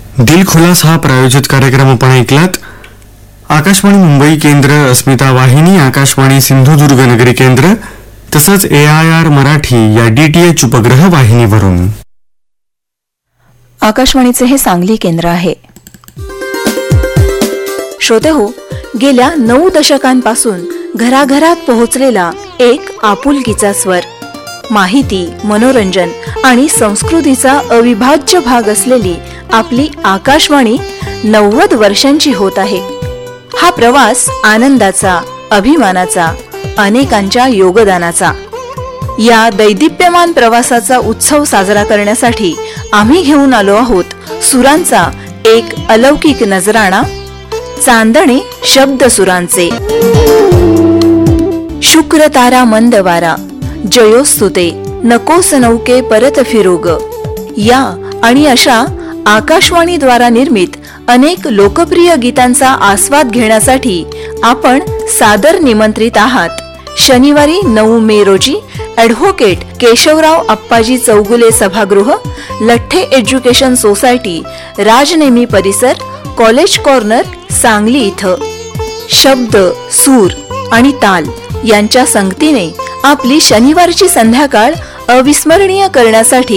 दिल खुलास हा प्रायोजित कार्यक्रम आपण ऐकलात. आकाशवाणी मुंबई केंद्र, अस्मिता वाहिनी, आकाशवाणी सिंधुदुर्ग नगरी केंद्र तसंच AIR मराठी या DTH उपग्रह वाहिनीवरून. आकाशवाणीचे हे सांगली केंद्र आहे. श्रोते हो, गेल्या 9 दशकांपासून घराघरात पोहोचलेला एक आपुलकीचा स्वर, माहिती, मनोरंजन आणि संस्कृतीचा अविभाज्य भाग असलेली आपली आकाशवाणी 90 वर्षांची होत आहे. हा प्रवास आनंदाचा, अभिमानाचा, अनेकांच्या योगदानाचा. या दैदिप्यमान प्रवासाचा उत्सव साजरा करण्यासाठी आम्ही घेऊन आलो आहोत सुरांचा एक अलौकिक नजराणा, चांदणे शब्द सुरांचे. शुक्र तारा मंद वारा, जयोस्तुते नकोस नौके परत फिरोग, या आणि अशा आकाशवाणीद्वारा निर्मित अनेक लोकप्रिय गीतांचा आस्वाद घेण्यासाठी आपण सादर निमंत्रित आहात. शनिवारी 9 मे रोजी ॲडव्होकेट केशवराव अप्पाजी चौगुले सभागृह, लठ्ठे एज्युकेशन सोसायटी, राजनेमी परिसर, कॉलेज कॉर्नर, सांगली इथं शब्द, सूर आणि ताल यांच्या संगतीने आपली शनिवारची संध्याकाळ अविस्मरणीय करण्यासाठी